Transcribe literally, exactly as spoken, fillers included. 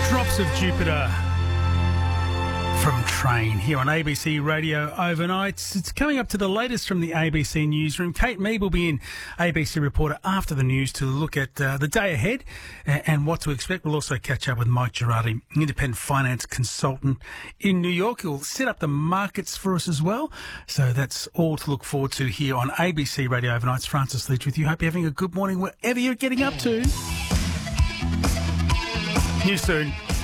Drops of Jupiter from Train here on A B C Radio Overnight. It's coming up to the latest from the A B C newsroom. Kate Mead will be in, A B C reporter, after the news to look at uh, the day ahead and, and what to expect. We'll also catch up with Mike Girardi, independent finance consultant in New York. He'll set up the markets for us as well. So that's all to look forward to here on A B C Radio Overnight. It's Francis Leach with you. Hope you're having a good morning wherever you're getting up to. News soon.